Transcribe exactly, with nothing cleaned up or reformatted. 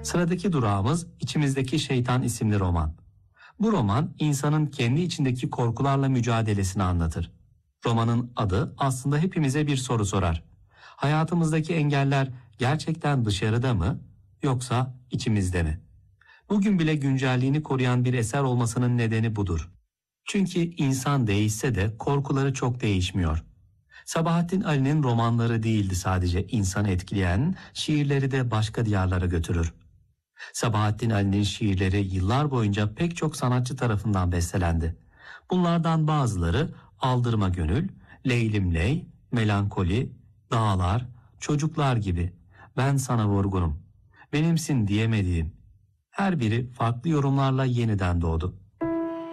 Sıradaki durağımız İçimizdeki Şeytan isimli roman. Bu roman insanın kendi içindeki korkularla mücadelesini anlatır. Romanın adı aslında hepimize bir soru sorar. Hayatımızdaki engeller gerçekten dışarıda mı yoksa içimizde mi? Bugün bile güncelliğini koruyan bir eser olmasının nedeni budur. Çünkü insan değişse de korkuları çok değişmiyor. Sabahattin Ali'nin romanları değildi sadece insanı etkileyen, şiirleri de başka diyarlara götürür. Sabahattin Ali'nin şiirleri yıllar boyunca pek çok sanatçı tarafından bestelendi. Bunlardan bazıları Aldırma Gönül, Leylim Ley, Melankoli, Dağlar, Çocuklar gibi, Ben Sana Vurgunum, Benimsin Diyemediğim, her biri farklı yorumlarla yeniden doğdu.